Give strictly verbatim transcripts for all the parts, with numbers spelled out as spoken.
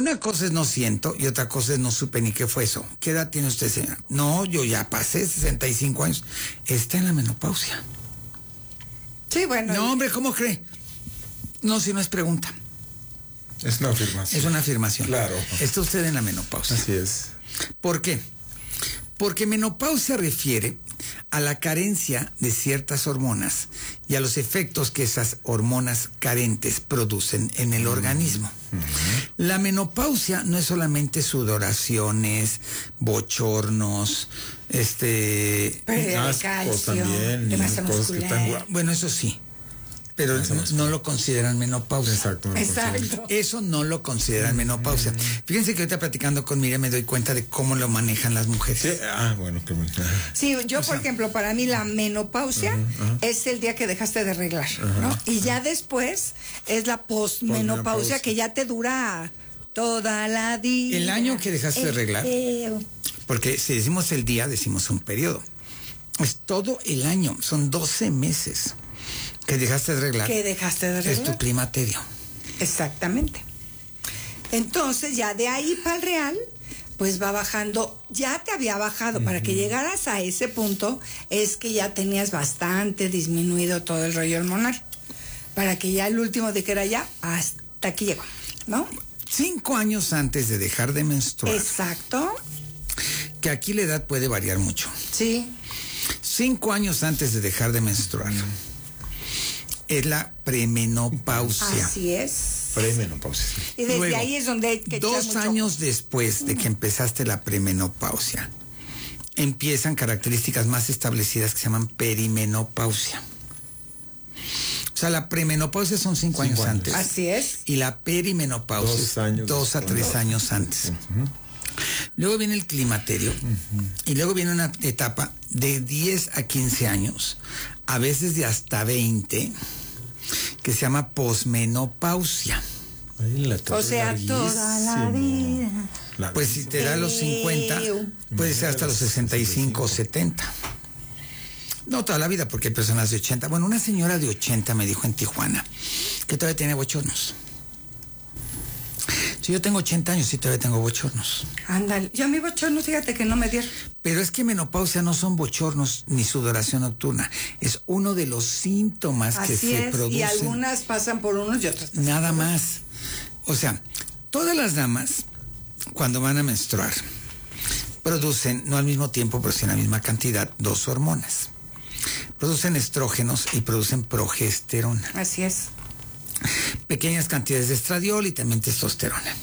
Una cosa es no siento y otra cosa es no supe ni qué fue eso. ¿Qué edad tiene usted, señora? No, yo ya pasé sesenta y cinco años. Está en la menopausia. Sí, bueno. No, hombre, ¿cómo cree? No, si no es pregunta. Es una afirmación. Es una afirmación. Claro. Está usted en la menopausia. Así es. ¿Por qué? Porque menopausia refiere a la carencia de ciertas hormonas y a los efectos que esas hormonas carentes producen en el organismo. Uh-huh. La menopausia no es solamente sudoraciones, bochornos, este... Pérdida de calcio, también, de masa muscular. Bueno, eso sí. Pero no, no lo consideran menopausia. Exacto. No Exacto. Eso no lo consideran menopausia. Mm. Fíjense que ahorita platicando con Miriam me doy cuenta de cómo lo manejan las mujeres. Sí. Ah, bueno, qué bueno. Sí, yo, o por sea, ejemplo, para mí la menopausia uh-huh, uh-huh. es el día que dejaste de arreglar, uh-huh, ¿no? Y ya después es la posmenopausia que ya te dura toda la vida. El año que dejaste el de arreglar. Feo. Porque si decimos el día, decimos un periodo. Es todo el año, son doce meses. Que dejaste de arreglar. Que dejaste de arreglar. Es tu climaterio. Exactamente. Entonces, ya de ahí para el real, pues va bajando. Ya te había bajado. Uh-huh. Para que llegaras a ese punto, es que ya tenías bastante disminuido todo el rollo hormonal. Para que ya el último de que era ya, hasta aquí llegó, ¿no? Cinco años antes de dejar de menstruar. Exacto. Que aquí la edad puede variar mucho. Sí. Cinco años antes de dejar de menstruar. Uh-huh. Es la premenopausia. Así es. Premenopausia. Y desde Luego, ahí es donde hay que dos mucho... años después de que empezaste la premenopausia, empiezan características más establecidas que se llaman perimenopausia. O sea, la premenopausia son cinco, cinco años, años antes. Así es. Y la perimenopausia dos, años dos a tres dos. años antes. Uh-huh. Luego viene el climaterio uh-huh. y luego viene una etapa de diez a quince años, a veces de hasta veinte, que se llama posmenopausia. Ay, o sea, toda la vida. Pues si te da los cincuenta, puede ser hasta los sesenta y cinco o setenta. No toda la vida, porque hay personas de ochenta. Bueno, una señora de ochenta me dijo en Tijuana que todavía tiene bochornos. Si yo tengo ochenta años, sí todavía tengo bochornos. Ándale, yo a mi bochorno, fíjate que no me dieron. Pero es que menopausia no son bochornos ni sudoración nocturna. Es uno de los síntomas Así que se es, producen. Y algunas pasan por unos y otras pasan Nada por más. O sea, todas las damas, cuando van a menstruar, producen, no al mismo tiempo, pero sí en la misma cantidad, dos hormonas. Producen estrógenos y producen progesterona. Así es. Pequeñas cantidades de estradiol y también testosterona.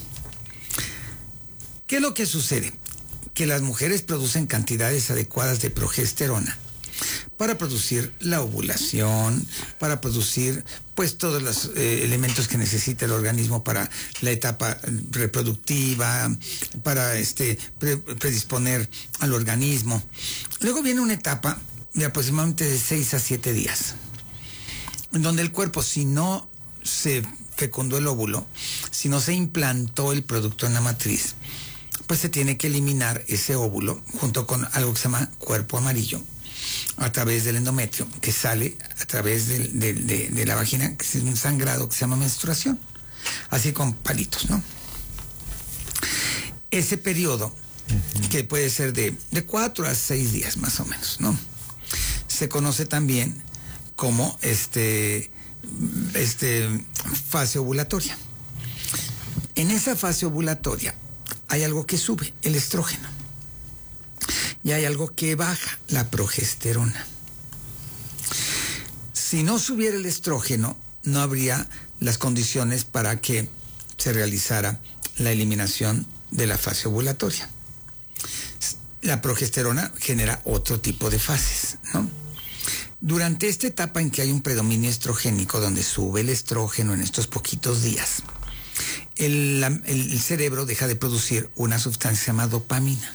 ¿Qué es lo que sucede? Que las mujeres producen cantidades adecuadas de progesterona para producir la ovulación, para producir pues todos los eh, elementos que necesita el organismo para la etapa reproductiva, para este pre- predisponer al organismo. Luego viene una etapa de aproximadamente de seis a siete días, en donde el cuerpo, si no se fecundó el óvulo, si no se implantó el producto en la matriz, pues se tiene que eliminar ese óvulo junto con algo que se llama cuerpo amarillo a través del endometrio, que sale a través de, de, de, de la vagina, que es un sangrado que se llama menstruación, así con palitos, ¿no? Ese periodo, uh-huh. que puede ser de, de cuatro a seis días más o menos, ¿no? Se conoce también como este, este fase ovulatoria. En esa fase ovulatoria hay algo que sube, el estrógeno, y hay algo que baja, la progesterona. Si no subiera el estrógeno, no habría las condiciones para que se realizara la eliminación de la fase ovulatoria. La progesterona genera otro tipo de fases, ¿no? Durante esta etapa en que hay un predominio estrogénico, donde sube el estrógeno en estos poquitos días, el, el, el cerebro deja de producir una sustancia que se llama dopamina.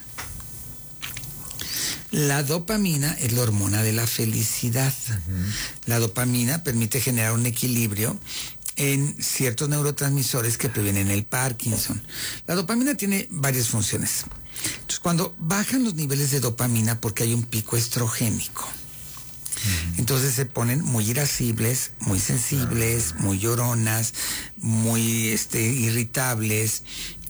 La dopamina es la hormona de la felicidad. Uh-huh. La dopamina permite generar un equilibrio en ciertos neurotransmisores que previenen el Parkinson. La dopamina tiene varias funciones. Entonces, cuando bajan los niveles de dopamina porque hay un pico estrogénico, uh-huh. entonces se ponen muy irascibles, muy sensibles, uh-huh. muy lloronas, muy este, irritables,